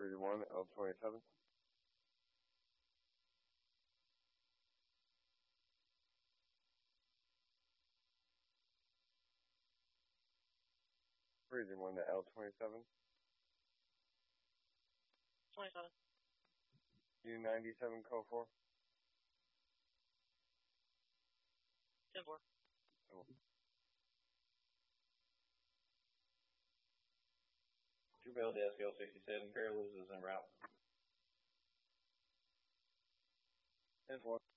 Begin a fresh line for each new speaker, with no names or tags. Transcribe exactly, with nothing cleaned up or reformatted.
three one, L twenty-seven. three one to L twenty-seven.
twenty-seven.
U ninety-seven, code four.
ten four.
Two Bell Desk L sixty-seven, Paraluz is en route.
ten four.